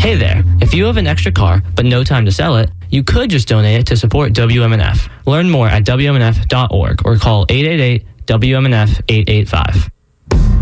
Hey there, if you have an extra car but no time to sell it, you could just donate it to support WMNF. Learn more at WMNF.org or call 888-WMNF-885.